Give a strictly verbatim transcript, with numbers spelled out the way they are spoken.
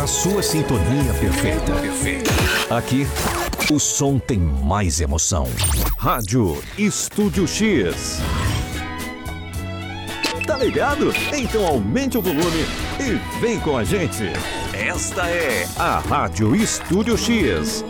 A sua sintonia perfeita. Aqui, o som tem mais emoção. Rádio Estúdio X. Tá ligado? Então aumente o volume e vem com a gente. Esta é a Rádio Estúdio X.